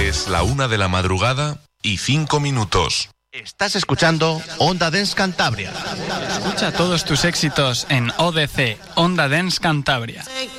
Es la 1:05 a.m. Estás escuchando Onda Dance Cantabria. Escucha todos tus éxitos en ODC, Onda Dance Cantabria.